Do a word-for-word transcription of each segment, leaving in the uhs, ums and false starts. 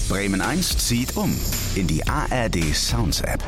Bremen eins zieht um in die A R D Sounds App.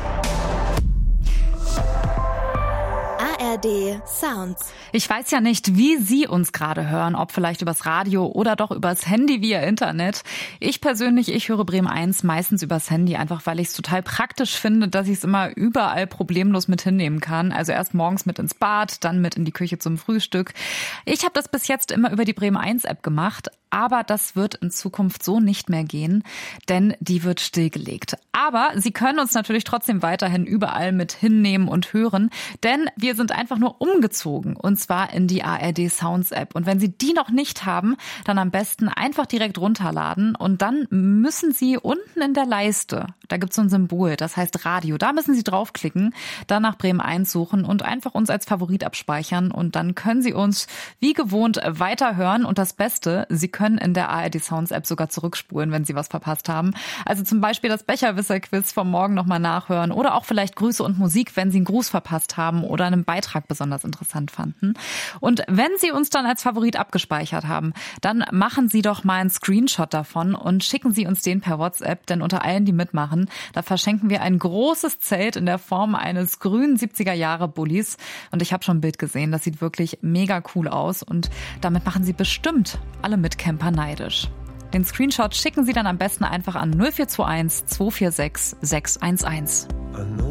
A R D Sounds. Ich weiß ja nicht, wie Sie uns gerade hören, ob vielleicht übers Radio oder doch übers Handy via Internet. Ich persönlich, ich höre Bremen eins meistens übers Handy, einfach weil ich es total praktisch finde, dass ich es immer überall problemlos mit hinnehmen kann. Also erst morgens mit ins Bad, dann mit in die Küche zum Frühstück. Ich habe das bis jetzt immer über die Bremen eins App gemacht, aber das wird in Zukunft so nicht mehr gehen, denn die wird stillgelegt. Aber Sie können uns natürlich trotzdem weiterhin überall mit hinnehmen und hören, denn wir sind einfach nur umgezogen und zwar in die A R D Sounds App. Und wenn Sie die noch nicht haben, dann am besten einfach direkt runterladen und dann müssen Sie unten in der Leiste, da gibt es so ein Symbol, das heißt Radio, da müssen Sie draufklicken, dann nach Bremen eins suchen und einfach uns als Favorit abspeichern und dann können Sie uns wie gewohnt weiterhören und das Beste, Sie können in der A R D Sounds App sogar zurückspulen, wenn Sie was verpasst haben. Also zum Beispiel das Becherwisser-Quiz vom Morgen nochmal nachhören oder auch vielleicht Grüße und Musik, wenn Sie einen Gruß verpasst haben oder einen Beitrag besonders interessant fanden. Und wenn Sie uns dann als Favorit abgespeichert haben, dann machen Sie doch mal einen Screenshot davon und schicken Sie uns den per WhatsApp, denn unter allen, die mitmachen, da verschenken wir ein großes Zelt in der Form eines grünen siebziger-Jahre-Bullis. Und ich habe schon ein Bild gesehen, das sieht wirklich mega cool aus und damit machen Sie bestimmt alle Mitcamper neidisch. Den Screenshot schicken Sie dann am besten einfach an null vier zwei eins zwei vier sechs sechs eins eins.